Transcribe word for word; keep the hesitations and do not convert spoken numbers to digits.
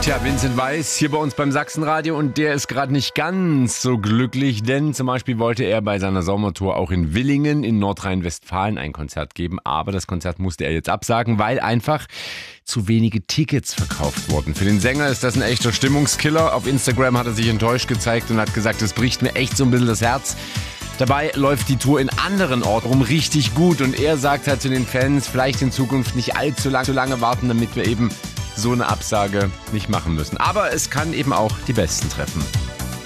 Tja, Vincent Weiss hier bei uns beim Sachsenradio und der ist gerade nicht ganz so glücklich, denn zum Beispiel wollte er bei seiner Sommertour auch in Willingen in Nordrhein-Westfalen ein Konzert geben, aber das Konzert musste er jetzt absagen, weil einfach zu wenige Tickets verkauft wurden. Für den Sänger ist das ein echter Stimmungskiller. Auf Instagram hat er sich enttäuscht gezeigt und hat gesagt, es bricht mir echt so ein bisschen das Herz. Dabei läuft die Tour in anderen Orten rum richtig gut und er sagt halt zu den Fans, vielleicht in Zukunft nicht allzu lang, zu lange warten, damit wir eben so eine Absage nicht machen müssen. Aber es kann eben auch die Besten treffen.